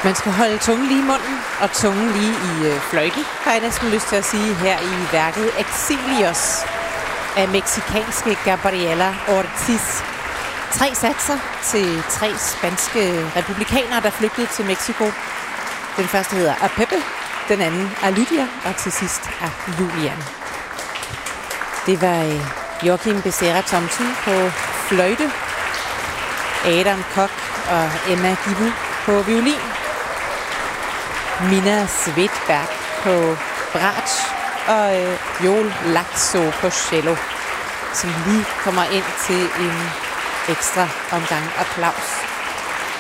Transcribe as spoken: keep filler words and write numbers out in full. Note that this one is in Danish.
Man skal holde tungen lige i munden og tungen lige i øh, fløjten, har jeg næsten lyst til at sige, her i værket Exilios af mexikanske Gabriela Ortiz. Tre satser til tre spanske republikanere, der flygtede til Mexico. Den første hedder A Pepe, den anden er Lydia, og til sidst er Julian. Det var øh, Joachim Becerra Thomsen på fløjte, Adam Koch og Emma Gibu på violin, Mina Svedberg på bratsch og øh, Joel Laxo på cello, som lige kommer ind til en ekstra omgang applaus.